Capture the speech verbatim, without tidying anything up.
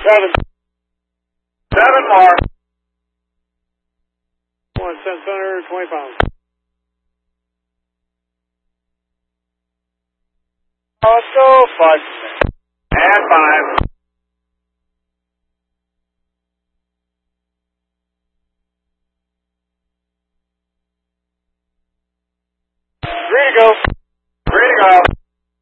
Seven. Seven more. One cent center, twenty pounds. Oh, let's go five. And five.